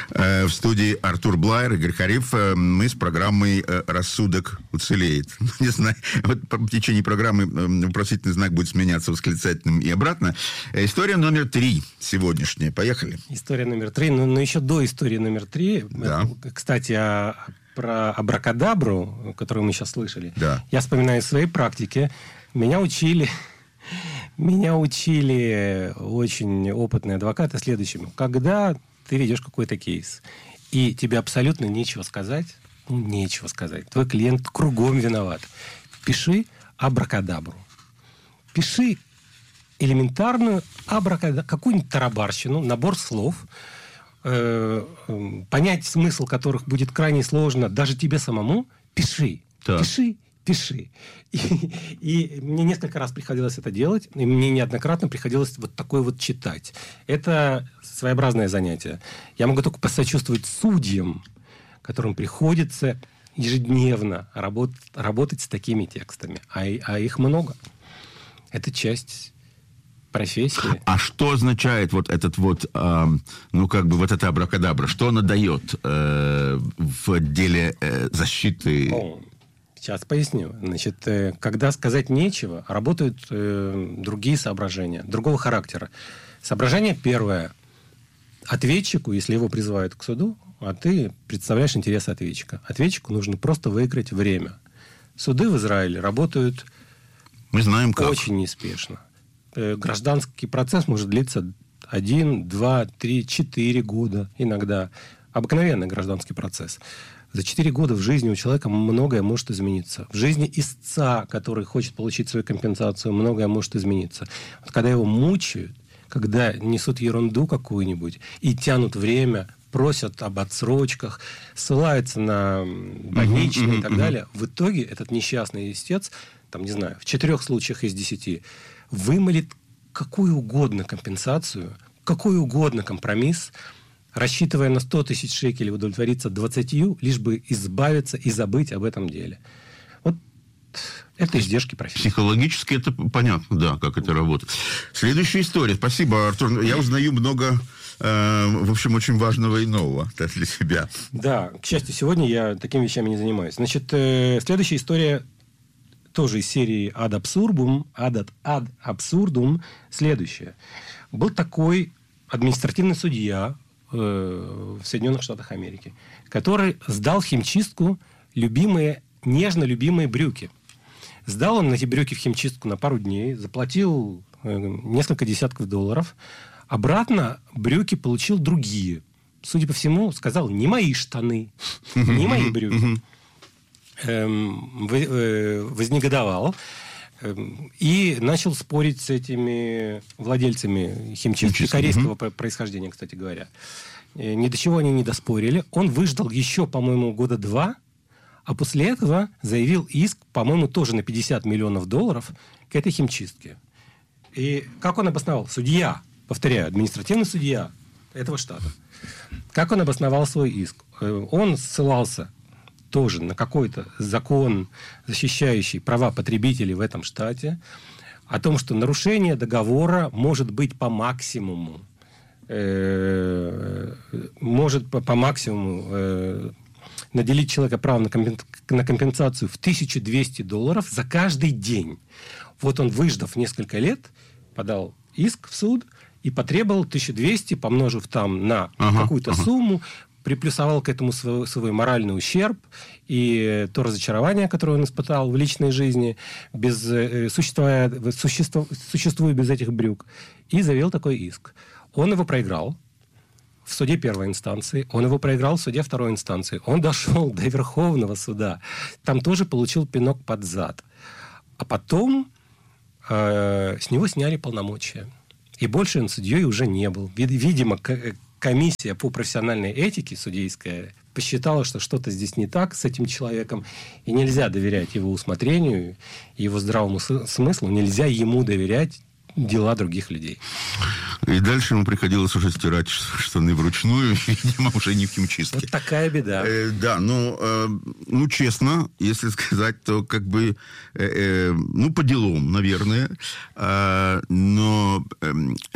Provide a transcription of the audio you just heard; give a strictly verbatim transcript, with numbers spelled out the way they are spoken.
В студии Артур Блайер, Игорь Хариф. Мы с программой «Рассудок уцелеет». Не знаю, вот в течение программы вопросительный знак будет сменяться восклицательным и обратно. История номер три сегодняшняя. Поехали. История номер три. Но, но еще до истории номер три. Да. Кстати, о, про абракадабру, которую мы сейчас слышали. Да. Я вспоминаю своей практике. Меня учили... Меня учили очень опытные адвокаты следующему. Когда ты ведешь какой-то кейс, и тебе абсолютно нечего сказать, ну, нечего сказать, твой клиент кругом виноват, пиши абракадабру. Пиши элементарную абракадабру, какую-нибудь тарабарщину, набор слов, э, э, понять смысл которых будет крайне сложно даже тебе самому. Пиши, так. пиши. Пиши. И, и мне несколько раз приходилось это делать, и мне неоднократно приходилось вот такое вот читать. Это своеобразное занятие. Я могу только посочувствовать судьям, которым приходится ежедневно работ, работать с такими текстами. А, а их много. Это часть профессии. А что означает вот этот вот, э, ну, как бы вот эта абракадабра? Что она дает э, в деле э, защиты... О. Сейчас поясню. Значит, когда сказать нечего, работают э, другие соображения, другого характера. Соображение первое. Ответчику, если его призывают к суду, а ты представляешь интересы ответчика. Ответчику нужно просто выиграть время. Суды в Израиле работают Мы знаем, как. очень неспешно. Э, гражданский процесс может длиться один, два, три, четыре года иногда. Обыкновенный гражданский процесс. За четыре года в жизни у человека многое может измениться. В жизни истца, который хочет получить свою компенсацию, многое может измениться. Вот когда его мучают, когда несут ерунду какую-нибудь и тянут время, просят об отсрочках, ссылаются на больничные uh-huh, uh-huh, и так далее, в итоге этот несчастный истец, там, не знаю, в четырех случаях из десяти вымолит какую угодно компенсацию, какой угодно компромисс, рассчитывая на сто тысяч шекелей удовлетвориться двадцатью, лишь бы избавиться и забыть об этом деле. Вот это издержки профессии. Психологически это понятно, да, как это работает. Следующая история. Спасибо, Артур. Я узнаю много, э, в общем, очень важного и нового для себя. Да, к счастью, сегодня я такими вещами не занимаюсь. Значит, э, следующая история тоже из серии «Ad absurdum», «Ad, ad absurdum», следующая. Был такой административный судья в Соединенных Штатах Америки, который сдал в химчистку любимые, нежно любимые брюки. Сдал он эти брюки в химчистку на пару дней, заплатил несколько десятков долларов. Обратно брюки получил другие. Судя по всему, сказал, не мои штаны, не мои брюки. Вознегодовал. И начал спорить с этими владельцами химчистки, Химчистки, корейского угу. происхождения, кстати говоря. Ни до чего они не доспорили. Он выждал еще, по-моему, года два, а после этого заявил иск, по-моему, тоже на пятьдесят миллионов долларов к этой химчистке. И как он обосновал? Судья, повторяю, административный судья этого штата. Как он обосновал свой иск? Он ссылался тоже на какой-то закон, защищающий права потребителей в этом штате, о том, что нарушение договора может быть по максимуму, э, может по, по максимуму э, наделить человека правом на, компен, на компенсацию в тысячу двести долларов за каждый день. Вот он, выждав несколько лет, подал иск в суд и потребовал тысячу двести, помножив там на ага, какую-то ага. сумму, приплюсовал к этому свой, свой моральный ущерб и то разочарование, которое он испытал в личной жизни, без, существуя, существу, существуя без этих брюк, и завел такой иск. Он его проиграл в суде первой инстанции, он его проиграл в суде второй инстанции, он дошел до Верховного суда, там тоже получил пинок под зад. А потом э, с него сняли полномочия. И больше он судьей уже не был. Видимо, комиссия по профессиональной этике судейская посчитала, что что-то здесь не так с этим человеком, и нельзя доверять его усмотрению, его здравому смыслу, нельзя ему доверять дела других людей. И дальше ему приходилось уже стирать штаны вручную, видимо, уже не в химчистке. Вот такая беда. Э, да, ну, э, ну, честно, если сказать, то как бы, э, э, ну, по делам, наверное, э, но... Э,